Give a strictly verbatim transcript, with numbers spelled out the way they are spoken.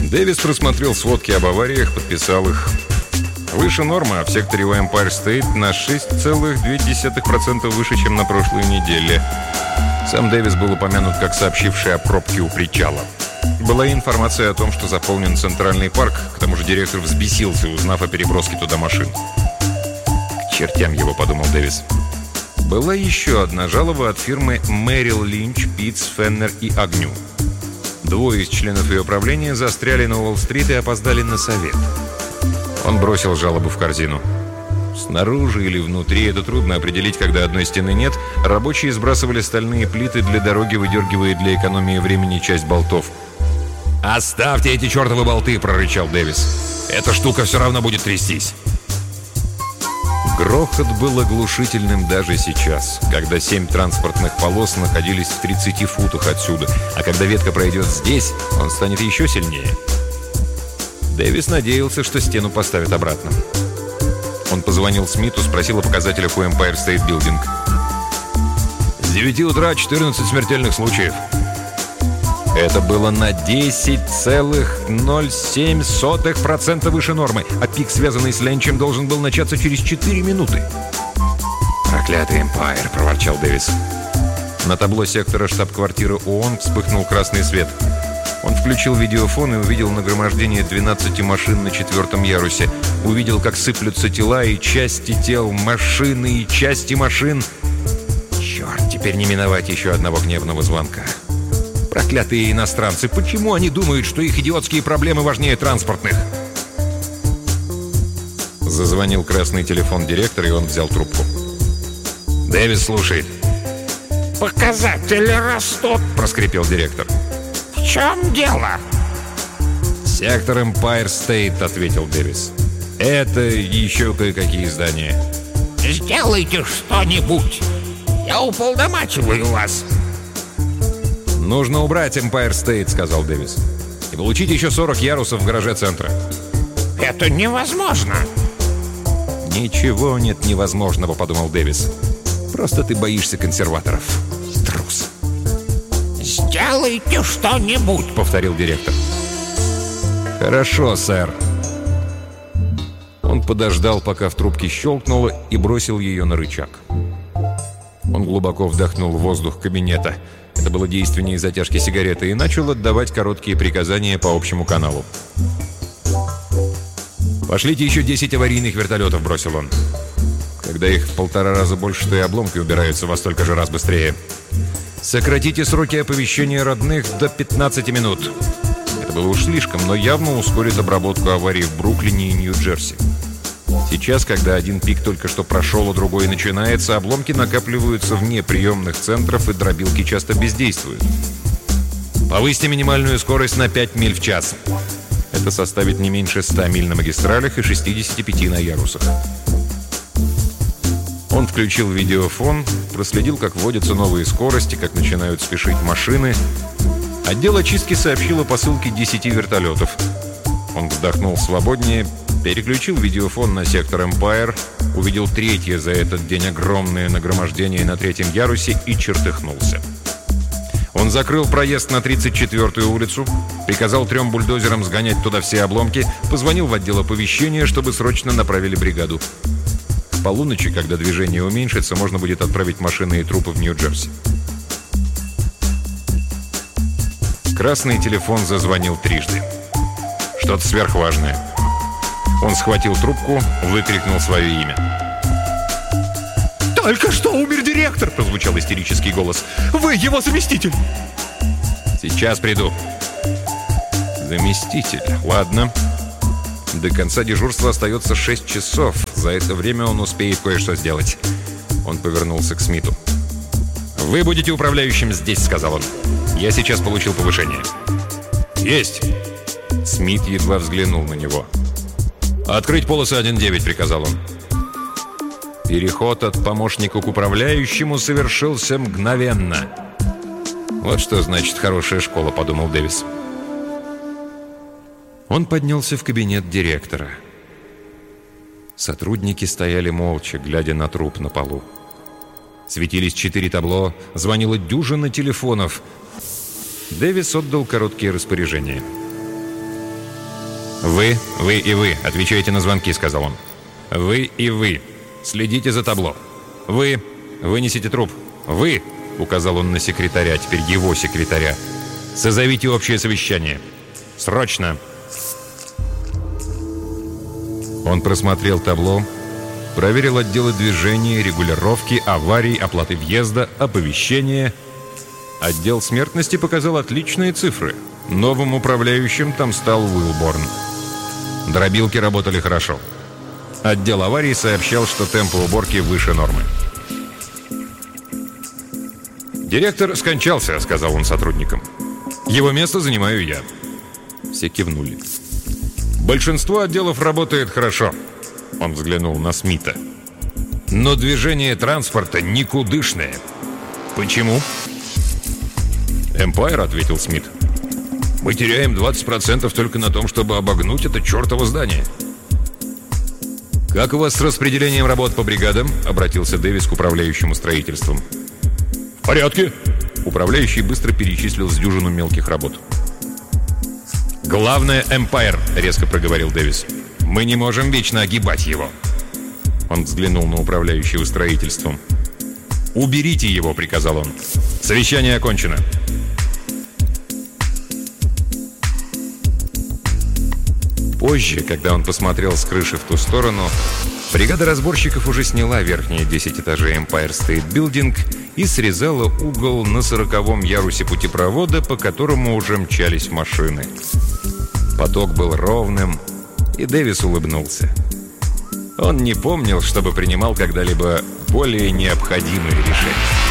Дэвис просмотрел сводки об авариях, подписал их. Выше нормы, а в секторе у Empire State на шесть целых две десятых процента выше, чем на прошлой неделе. Сам Дэвис был упомянут как сообщивший о пробке у причала. Была и информация о том, что заполнен Центральный парк. К тому же директор взбесился, узнав о переброске туда машин. «К чертям его», — подумал Дэвис. Была еще одна жалоба от фирмы Merrill Lynch, Pitts, Fenner и Agnew. Двое из членов ее правления застряли на Уолл-стрит и опоздали на совет. Он бросил жалобу в корзину. Снаружи или внутри, это трудно определить, когда одной стены нет, рабочие сбрасывали стальные плиты для дороги, выдергивая для экономии времени часть болтов. «Оставьте эти чертовы болты!» – прорычал Дэвис. «Эта штука все равно будет трястись!» Грохот был оглушительным даже сейчас, когда семь транспортных полос находились в тридцати футах отсюда, а когда ветка пройдет здесь, он станет еще сильнее. Дэвис надеялся, что стену поставят обратно. Он позвонил Смиту, спросил о показателях у Empire State Building. «С девяти утра четырнадцать смертельных случаев». Это было на десять целых ноль семь сотых процента выше нормы, а пик, связанный с Ленчем, должен был начаться через четыре минуты. «Проклятый Empire!» – проворчал Дэвис. На табло сектора штаб-квартиры ООН вспыхнул красный свет. Он включил видеофон и увидел нагромождение двенадцати машин на четвертом ярусе. Увидел, как сыплются тела и части тел, машины и части машин. Черт, теперь не миновать еще одного гневного звонка. Проклятые иностранцы, почему они думают, что их идиотские проблемы важнее транспортных? Зазвонил красный телефон директора, и он взял трубку. «Дэвис слушает». «Показатели растут», — проскрипел директор. «В чем дело?» «Сектор Empire State», — ответил Дэвис. «Это еще кое-какие здания». «Сделайте что-нибудь. Я уполномачиваю вас». «Нужно убрать Empire State», — сказал Дэвис. «И получить еще сорок ярусов в гараже центра». «Это невозможно». «Ничего нет невозможного», — подумал Дэвис. «Просто ты боишься консерваторов. Трус». «Сделайте что-нибудь», — повторил директор. «Хорошо, сэр». Он подождал, пока в трубке щелкнуло, и бросил ее на рычаг. Он глубоко вдохнул воздух кабинета. Это было действеннее затяжки сигареты, и начал отдавать короткие приказания по общему каналу. «Пошлите еще десять аварийных вертолетов», — бросил он. «Когда их в полтора раза больше, то и обломки убираются во столько же раз быстрее. Сократите сроки оповещения родных до пятнадцати минут». Это было уж слишком, но явно ускорит обработку аварий в Бруклине и Нью-Джерси. Сейчас, когда один пик только что прошел, а другой начинается, обломки накапливаются вне приемных центров, и дробилки часто бездействуют. Повысьте минимальную скорость на пять миль в час. Это составит не меньше ста миль на магистралях и шестидесяти пяти на ярусах. Он включил видеофон, проследил, как вводятся новые скорости, как начинают спешить машины. Отдел очистки сообщил о посылке десяти вертолетов. Он вздохнул свободнее, переключил видеофон на сектор Empire, увидел третье за этот день огромное нагромождение на третьем ярусе и чертыхнулся. Он закрыл проезд на тридцать четвёртую улицу, приказал трем бульдозерам сгонять туда все обломки, позвонил в отдел оповещения, чтобы срочно направили бригаду. К полуночи, когда движение уменьшится, можно будет отправить машины и трупы в Нью-Джерси. Красный телефон зазвонил трижды. Что-то сверхважное. Он схватил трубку, выкрикнул свое имя. «Только что умер директор!» — прозвучал истерический голос. «Вы его заместитель!» «Сейчас приду». «Заместитель, ладно. До конца дежурства остается шесть часов. За это время он успеет кое-что сделать». Он повернулся к Смиту. «Вы будете управляющим здесь», — сказал он. «Я сейчас получил повышение». «Есть!» Смит едва взглянул на него. «Открыть полосы один девять», — приказал он. Переход от помощника к управляющему совершился мгновенно. «Вот что значит хорошая школа», — подумал Дэвис. Он поднялся в кабинет директора. Сотрудники стояли молча, глядя на труп на полу. Светились четыре табло, звонила дюжина телефонов. Дэвис отдал короткие распоряжения. «Вы, вы и вы. Отвечайте на звонки», — сказал он. «Вы и вы. Следите за табло. Вы. Вынесите труп. Вы», — указал он на секретаря, теперь его секретаря. «Созовите общее совещание. Срочно!» Он просмотрел табло, проверил отделы движения, регулировки, аварий, оплаты въезда, оповещения. Отдел смертности показал отличные цифры. Новым управляющим там стал Уилборн. Дробилки работали хорошо. Отдел аварий сообщал, что темпы уборки выше нормы. «Директор скончался», — сказал он сотрудникам. «Его место занимаю я». Все кивнули. «Большинство отделов работает хорошо», — он взглянул на Смита. «Но движение транспорта никудышное». «Почему?» «Эмпайр», — ответил Смит. «Мы теряем двадцать процентов только на том, чтобы обогнуть это чертово здание». «Как у вас с распределением работ по бригадам?» — обратился Дэвис к управляющему строительством. «В порядке». Управляющий быстро перечислил с дюжину мелких работ. «Главное — Эмпайр», — резко проговорил Дэвис. «Мы не можем вечно огибать его». Он взглянул на управляющего строительством. «Уберите его», — приказал он. «Совещание окончено». Позже, когда он посмотрел с крыши в ту сторону, бригада разборщиков уже сняла верхние десять этажей Empire State Building и срезала угол на сороковом ярусе путепровода, по которому уже мчались машины. Поток был ровным, и Дэвис улыбнулся. Он не помнил, чтобы принимал когда-либо более необходимые решения.